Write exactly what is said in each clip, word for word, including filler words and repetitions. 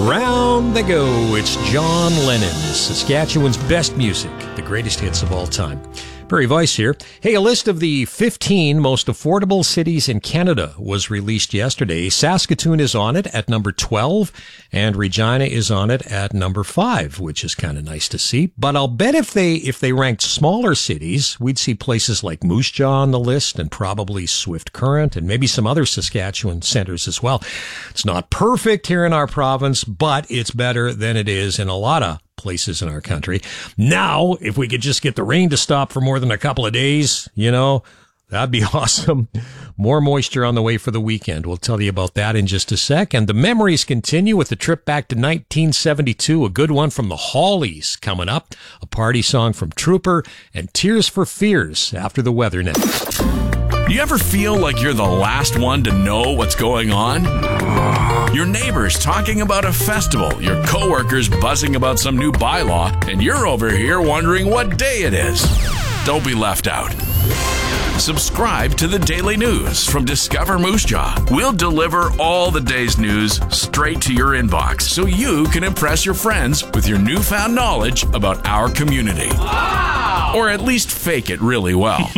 Round they go. It's John Lennon, Saskatchewan's best music, the greatest hits of all time. Barry Weiss here. Hey, a list of the fifteen most affordable cities in Canada was released yesterday. Saskatoon is on it at number twelve, and Regina is on it at number five, which is kind of nice to see. But I'll bet if they if they ranked smaller cities, we'd see places like Moose Jaw on the list, and probably Swift Current, and maybe some other Saskatchewan centers as well. It's not perfect here in our province, but it's better than it is in a lot of places in our country. Now, if we could just get the rain to stop for more than a couple of days, you know, that'd be awesome. More moisture on the way for the weekend. We'll tell you about that in just a sec. And the memories continue with the trip back to nineteen seventy-two, a good one from the Hollies coming up, a party song from Trooper, and Tears for Fears after the weather next. You ever feel like you're the last one to know what's going on? Your neighbors talking about a festival, your coworkers buzzing about some new bylaw, and you're over here wondering what day it is. Don't be left out. Subscribe to the Daily News from Discover Moose Jaw. We'll deliver all the day's news straight to your inbox so you can impress your friends with your newfound knowledge about our community. Wow! Or at least fake it really well.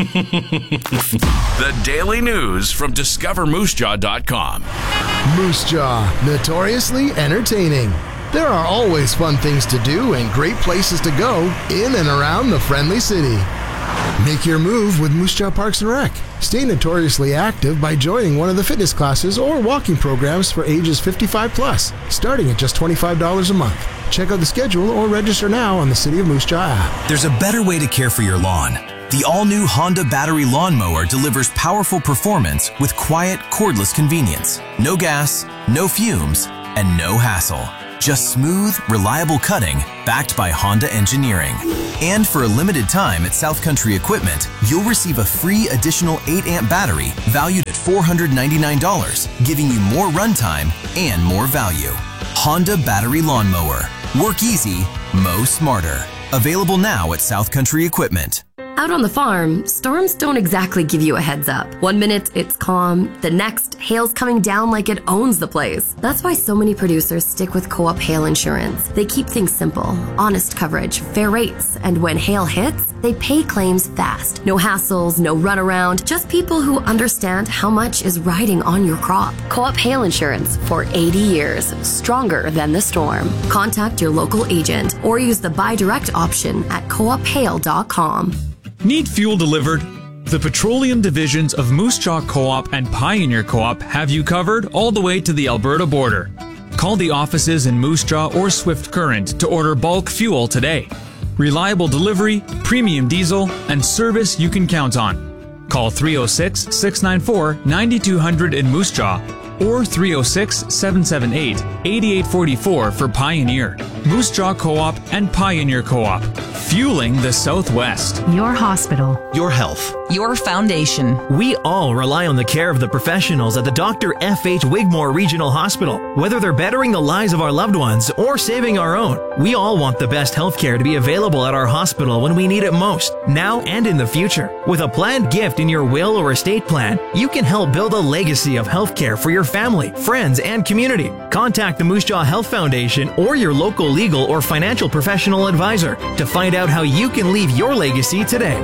The Daily News from discover moose jaw dot com. Moose Jaw, notoriously entertaining. There are always fun things to do and great places to go in and around the friendly city. Make your move with Moose Jaw Parks and Rec. Stay notoriously active by joining one of the fitness classes or walking programs for ages fifty-five plus, starting at just twenty-five dollars a month. Check out the schedule or register now on the City of Moose Jaw app. There's a better way to care for your lawn. The all-new Honda battery lawnmower delivers powerful performance with quiet, cordless convenience. No gas, no fumes, and no hassle. Just smooth, reliable cutting backed by Honda engineering. And for a limited time at South Country Equipment, you'll receive a free additional eight amp battery valued at four hundred ninety-nine dollars, giving you more runtime and more value. Honda battery lawnmower. Work easy, mow smarter. Available now at South Country Equipment. Out on the farm, storms don't exactly give you a heads up. One minute it's calm, the next, hail's coming down like it owns the place. That's why so many producers stick with Co-op Hail Insurance. They keep things simple, honest coverage, fair rates, and when hail hits, they pay claims fast. No hassles, no runaround, just people who understand how much is riding on your crop. Co-op Hail Insurance for eighty years, stronger than the storm. Contact your local agent or use the buy direct option at co op hail dot com. Need fuel delivered? The petroleum divisions of Moose Jaw Co-op and Pioneer Co-op have you covered all the way to the Alberta border. Call the offices in Moose Jaw or Swift Current to order bulk fuel today. Reliable delivery, premium diesel, and service you can count on. Call three oh six, six nine four, nine two hundred in Moose Jaw or three oh six, seven seven eight, eight eight four four for Pioneer. Moose Jaw Co-op and Pioneer Co-op. Fueling the Southwest. Your hospital. Your health. Your foundation. We all rely on the care of the professionals at the Doctor F H Wigmore Regional Hospital. Whether they're bettering the lives of our loved ones or saving our own, we all want the best healthcare to be available at our hospital when we need it most, now and in the future. With a planned gift in your will or estate plan, you can help build a legacy of healthcare for your family, friends, and community. Contact the Moose Jaw Health Foundation or your local legal or financial professional advisor to find out how you can leave your legacy today.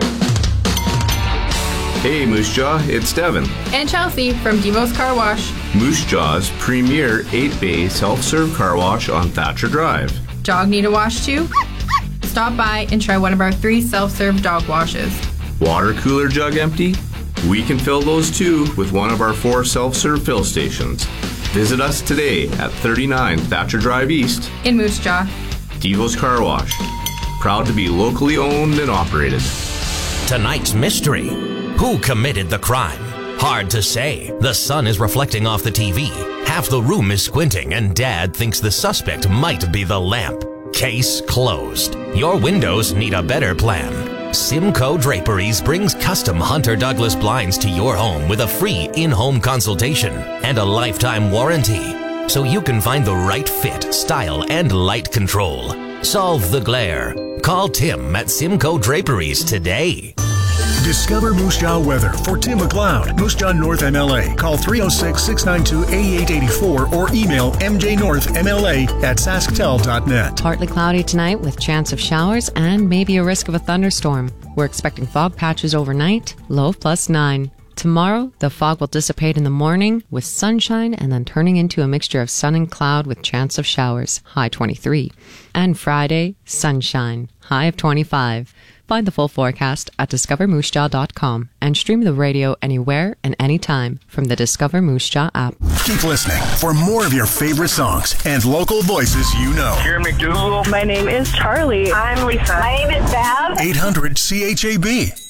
Hey Moose Jaw, it's Devin. And Chelsea from Demos Car Wash. Moose Jaw's premier eight bay self-serve car wash on Thatcher Drive. Dog need a wash too? Stop by and try one of our three self-serve dog washes. Water cooler jug empty? We can fill those too with one of our four self-serve fill stations. Visit us today at thirty-nine Thatcher Drive East in Moose Jaw. Devo's Car Wash. Proud to be locally owned and operated. Tonight's mystery. Who committed the crime? Hard to say. The sun is reflecting off the T V. Half the room is squinting and Dad thinks the suspect might be the lamp. Case closed. Your windows need a better plan. Simcoe Draperies brings custom Hunter Douglas blinds to your home with a free in-home consultation and a lifetime warranty, so you can find the right fit, style, and light control. Solve the glare. Call Tim at Simcoe Draperies today. Discover Moose Jaw weather for Tim McLeod, Moose Jaw North M L A. Call three oh six, six nine two, eight eight eight four or email m j north m l a at sasktel dot net. Partly cloudy tonight with chance of showers and maybe a risk of a thunderstorm. We're expecting fog patches overnight, low of plus nine. Tomorrow, the fog will dissipate in the morning with sunshine and then turning into a mixture of sun and cloud with chance of showers, high twenty-three. And Friday, sunshine, high of twenty-five. Find the full forecast at discover moose jaw dot com and stream the radio anywhere and anytime from the Discover Moose Jaw app. Keep listening for more of your favorite songs and local voices you know. Here McDougal. My name is Charlie. I'm Lisa. My name is Val. eight hundred C H A B.